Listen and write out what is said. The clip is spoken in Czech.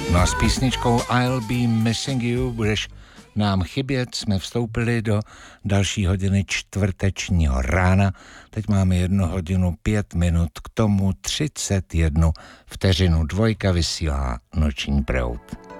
No a s písničkou I'll Be Missing You budeš nám chybět jsme vstoupili do další hodiny čtvrtečního rána. Teď máme 1 hodinu 5 minut, k tomu 31 vteřinu. Dvojka vysílá Noční proud.